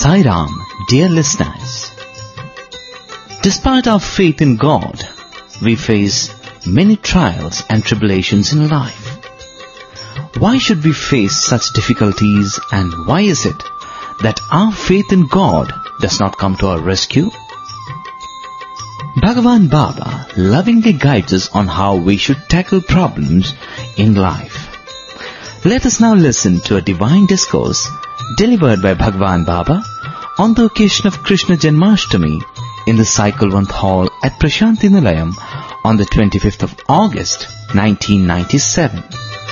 Sai Ram, dear listeners. Despite our faith in God, we face many trials and tribulations in life. Why should we face such difficulties, and why is it that our faith in God does not come to our rescue? Bhagavan Baba lovingly guides us on how we should tackle problems in life. Let us now listen to a divine discourse delivered by Bhagavan Baba on the occasion of Krishna Janmashtami in the Cyclevanth Hall at Prashanti Nilayam on the 25th of August 1997.